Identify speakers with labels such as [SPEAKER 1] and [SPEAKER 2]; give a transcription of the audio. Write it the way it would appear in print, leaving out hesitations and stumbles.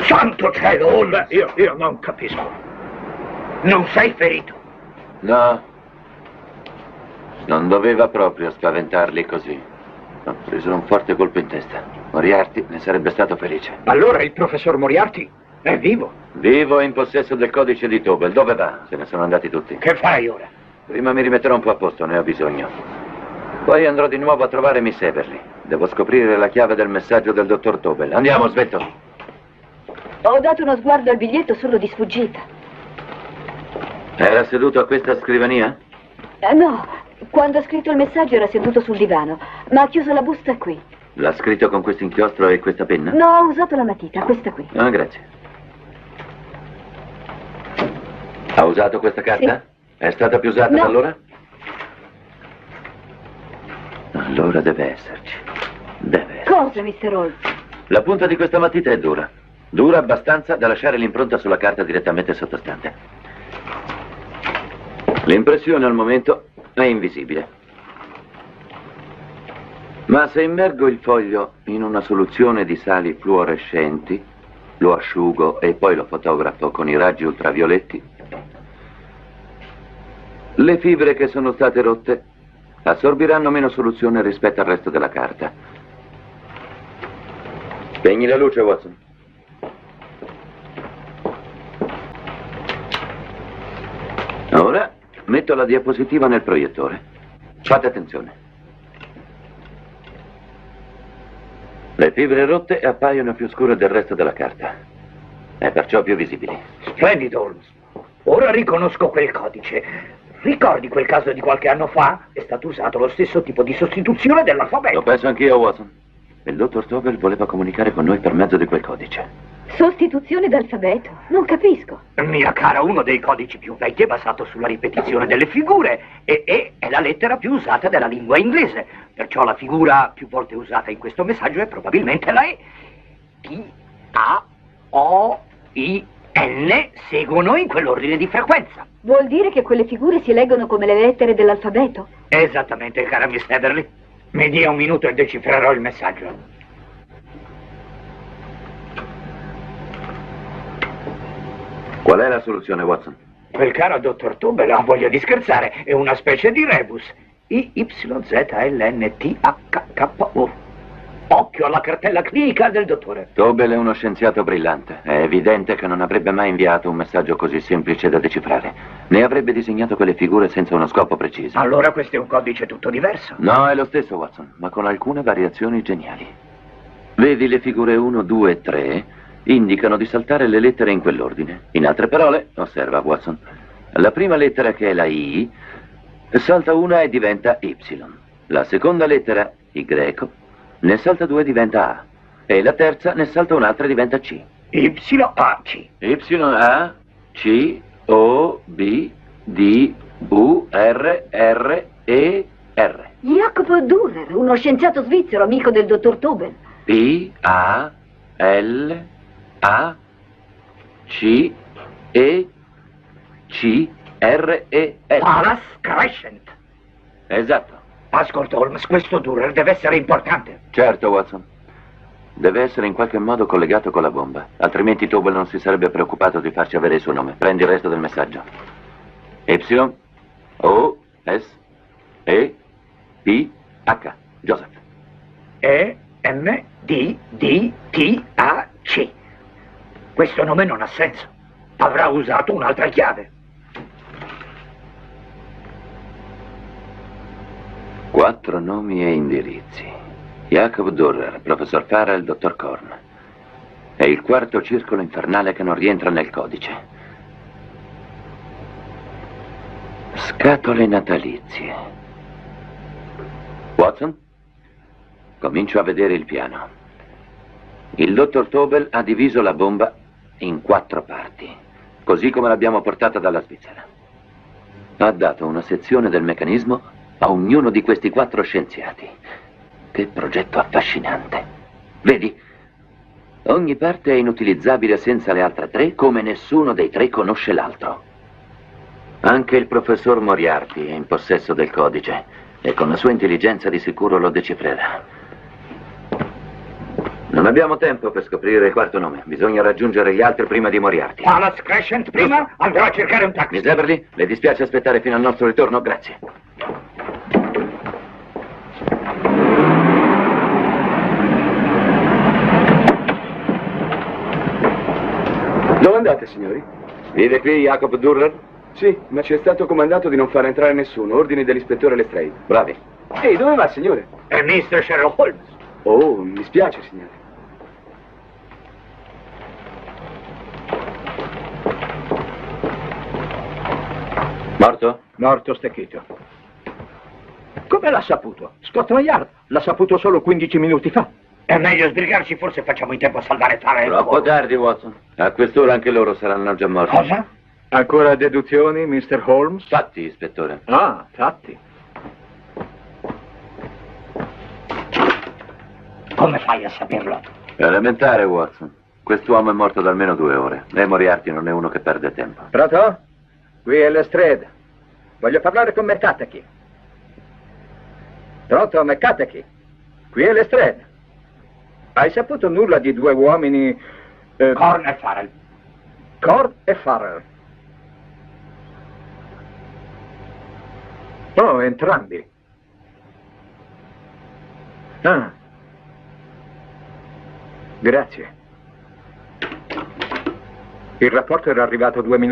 [SPEAKER 1] Santo cielo, Holmes! Io non capisco. Non sei ferito?
[SPEAKER 2] No. Non doveva proprio spaventarli così. Ho preso un forte colpo in testa. Moriarty ne sarebbe stato felice.
[SPEAKER 1] Allora il professor Moriarty è vivo?
[SPEAKER 2] Vivo e in possesso del codice di Tobel. Dove va? Se ne sono andati tutti.
[SPEAKER 1] Che fai ora?
[SPEAKER 2] Prima mi rimetterò un po' a posto, ne ho bisogno. Poi andrò di nuovo a trovare Miss Everly. Devo scoprire la chiave del messaggio del dottor Tobel. Andiamo, svetto.
[SPEAKER 3] Ho dato uno sguardo al biglietto solo di sfuggita.
[SPEAKER 2] Era seduto a questa scrivania?
[SPEAKER 3] No, quando ha scritto il messaggio era seduto sul divano, ma ha chiuso la busta qui.
[SPEAKER 2] L'ha scritto con questo inchiostro e questa penna?
[SPEAKER 3] No, ho usato la matita, questa qui.
[SPEAKER 2] Ah, grazie. Ha usato questa carta?
[SPEAKER 3] Sì.
[SPEAKER 2] È stata più usata
[SPEAKER 3] No.
[SPEAKER 2] da allora? Allora deve esserci. Deve esserci.
[SPEAKER 3] Cosa, Mr. Holmes?
[SPEAKER 2] La punta di questa matita è dura. Dura abbastanza da lasciare l'impronta sulla carta direttamente sottostante. L'impressione al momento è invisibile. Ma se immergo il foglio in una soluzione di sali fluorescenti, lo asciugo e poi lo fotografo con i raggi ultravioletti, le fibre che sono state rotte assorbiranno meno soluzione rispetto al resto della carta. Spegni la luce, Watson. Ora metto la diapositiva nel proiettore. Fate attenzione. Le fibre rotte appaiono più scure del resto della carta e perciò più visibili.
[SPEAKER 1] Splendido, Holmes. Ora riconosco quel codice. Ricordi quel caso di qualche anno fa? È stato usato lo stesso tipo di sostituzione dell'alfabeto.
[SPEAKER 2] Lo penso anch'io, Watson. Il dottor Tobel voleva comunicare con noi per mezzo di quel codice.
[SPEAKER 3] Sostituzione d'alfabeto? Non capisco.
[SPEAKER 1] Mia cara, uno dei codici più vecchi è basato sulla ripetizione delle figure e E è la lettera più usata della lingua inglese. Perciò la figura più volte usata in questo messaggio è probabilmente la E. T, A, O, I, N seguono in quell'ordine di frequenza.
[SPEAKER 3] Vuol dire che quelle figure si leggono come le lettere dell'alfabeto?
[SPEAKER 1] Esattamente, cara Miss Everly. Mi dia un minuto e decifrerò il messaggio.
[SPEAKER 2] Qual è la soluzione, Watson?
[SPEAKER 1] Quel caro dottor Tobel ha voglia di scherzare. È una specie di rebus. IYZLNTHKO. Occhio alla cartella clinica del dottore.
[SPEAKER 2] Tobel è uno scienziato brillante. È evidente che non avrebbe mai inviato un messaggio così semplice da decifrare. Ne avrebbe disegnato quelle figure senza uno scopo preciso.
[SPEAKER 1] Allora questo è un codice tutto diverso.
[SPEAKER 2] No, è lo stesso, Watson, ma con alcune variazioni geniali. Vedi, le figure 1, 2 e 3 indicano di saltare le lettere in quell'ordine. In altre parole, osserva Watson, la prima lettera, che è la I, salta una e diventa Y. La seconda lettera, Y, ne salta due e diventa A. E la terza ne salta un'altra e diventa C.
[SPEAKER 1] YAC.
[SPEAKER 2] YA, C, O, B, D, U, R, R, E, R.
[SPEAKER 3] Jacopo Dürer, uno scienziato svizzero, amico del dottor Tobel.
[SPEAKER 2] P, A, L, A, C, E, C, R, E, L.
[SPEAKER 1] Palas Crescent.
[SPEAKER 2] Esatto.
[SPEAKER 1] Ascolta, Holmes, questo Dürer deve essere importante.
[SPEAKER 2] Certo, Watson. Deve essere in qualche modo collegato con la bomba. Altrimenti Tobel non si sarebbe preoccupato di farci avere il suo nome. Prendi il resto del messaggio. Y, O, S, E, P, H. Joseph.
[SPEAKER 1] E, M, D, D, T, A, C. Questo nome non ha senso. Avrà usato un'altra chiave.
[SPEAKER 2] 4 nomi e indirizzi. Jacob Dürer, professor Farrell, dottor Korn. È il quarto circolo infernale che non rientra nel codice. Scatole natalizie. Watson? Comincio a vedere il piano. Il dottor Tobel ha diviso la bomba in 4 parti, così come l'abbiamo portata dalla Svizzera. Ha dato una sezione del meccanismo a ognuno di questi 4 scienziati. Che progetto affascinante. Vedi, ogni parte è inutilizzabile senza le altre 3, come nessuno dei 3 conosce l'altro. Anche il professor Moriarty è in possesso del codice e con la sua intelligenza di sicuro lo decifrerà. Non abbiamo tempo per scoprire il quarto nome. Bisogna raggiungere gli altri prima di Moriarty.
[SPEAKER 1] Palace Crescent prima? Andrò a cercare un taxi.
[SPEAKER 2] Miss Everly, le dispiace aspettare fino al nostro ritorno? Grazie.
[SPEAKER 4] Dove andate, signori?
[SPEAKER 2] Vive qui Jacob Durrer?
[SPEAKER 4] Sì, ma ci è stato comandato di non far entrare nessuno. Ordini dell'ispettore Lestrade.
[SPEAKER 2] Bravi.
[SPEAKER 4] Ehi, dove va, signore?
[SPEAKER 1] È Mr. Sherlock Holmes.
[SPEAKER 4] Oh, mi dispiace, signore.
[SPEAKER 2] Morto?
[SPEAKER 1] Morto stecchito. Come l'ha saputo? Scotland Yard l'ha saputo solo 15 minuti fa. È meglio sbrigarci, forse facciamo in tempo a salvare Tara e
[SPEAKER 2] Troppo tardi, Watson. A quest'ora anche loro saranno già morti.
[SPEAKER 1] Cosa?
[SPEAKER 5] Ancora deduzioni, Mr. Holmes?
[SPEAKER 2] Fatti, ispettore.
[SPEAKER 5] Ah, fatti.
[SPEAKER 1] Come fai a saperlo?
[SPEAKER 2] Elementare, Watson. Quest'uomo è morto da almeno 2 ore. E Moriarty non è uno che perde tempo.
[SPEAKER 5] Pronto? Qui è Lestrade. Voglio parlare con McCarthy. Pronto, McCarthy? Qui è Lestrade. Hai saputo nulla di 2 uomini...
[SPEAKER 1] Corn e Farrell.
[SPEAKER 5] Corn e Farrell. Oh, entrambi. Ah. Grazie. Il rapporto era arrivato 2 minuti